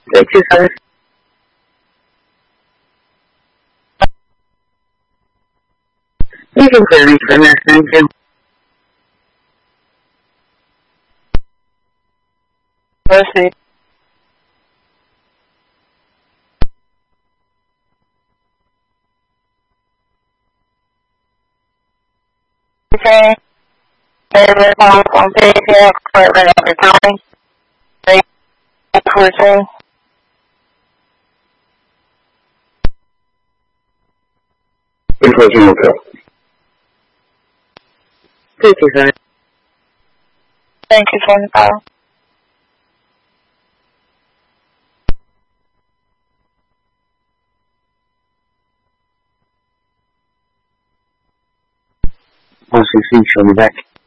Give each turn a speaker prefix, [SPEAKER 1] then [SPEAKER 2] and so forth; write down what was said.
[SPEAKER 1] Thank you, sir. You can clear me from that, thank you. Proceed. Okay. David, on PayPal, equipment every time. Thank you for saying. Hotel. Thank you, sir. Thank you for the call. OCC, show me back.